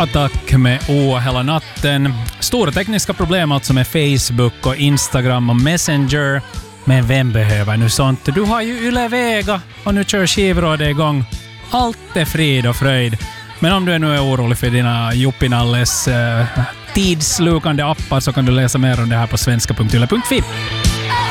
attack med O hela natten. Stora tekniska problem alltså med Facebook och Instagram och Messenger. Men vem behöver nu sånt? Du har ju Yle Vega och nu kör skivrådet igång. Allt är frid och fröjd. Men om du nu är orolig för dina Juppinalles tidslukande appar så kan du läsa mer om det här på svenska.yle.fi.